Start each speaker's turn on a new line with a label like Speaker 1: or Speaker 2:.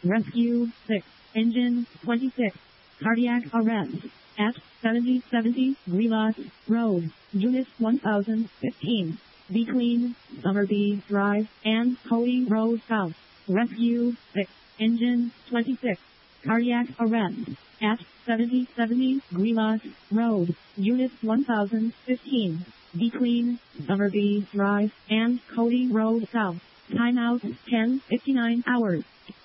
Speaker 1: Rescue 6. Engine 26. Cardiac arrest. At 7070 Grilas Road, Unit 1015. Between Summerby Drive and Cody Road South. Rescue 6. Engine 26. Cardiac arrest. At 7070 Grilas Road, Unit 1015. Between Summerby Drive and Cody Road South. Timeout 10:59 hours.